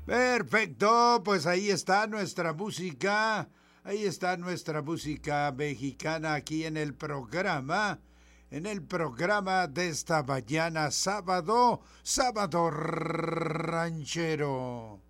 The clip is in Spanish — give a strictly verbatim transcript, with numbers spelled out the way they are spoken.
Perfecto, pues ahí está nuestra música, ahí está nuestra música mexicana aquí en el programa, en el programa de esta mañana sábado, sábado ranchero.